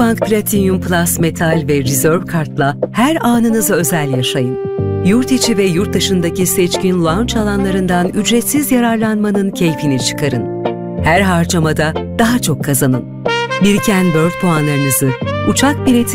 Akbank Platinum Plus Metal ve Reserve kartla her anınızı özel yaşayın. Yurt içi ve yurt dışındaki seçkin lounge alanlarından ücretsiz yararlanmanın keyfini çıkarın. Her harcamada daha çok kazanın. Biriken World puanlarınızı uçak bileti